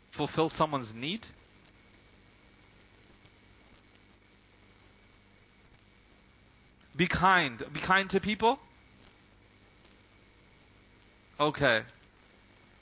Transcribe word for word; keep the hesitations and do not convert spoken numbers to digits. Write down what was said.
fulfill someone's need? Be kind. Be kind to people? Okay.